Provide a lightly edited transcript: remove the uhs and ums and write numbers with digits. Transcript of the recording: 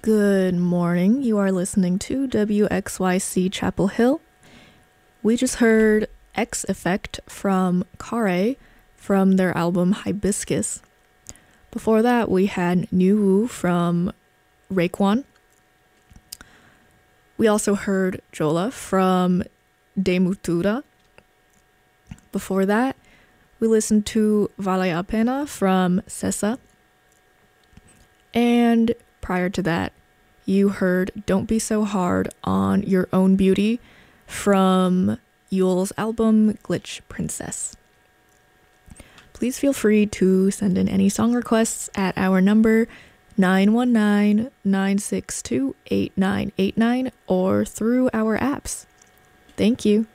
Good morning. You are listening to WXYC Chapel Hill. We just heard X Effect from Kare from their album Hibiscus. Before that, we had New Wu from Raekwon. We also heard Jola from Demutura. Before that, we listened to Vale a Pena from Sessa. And prior to that, you heard Don't Be So Hard on Your Own Beauty from Yule's album Glitch Princess. Please feel free to send in any song requests at our number 919-962-8989 or through our apps. Thank you.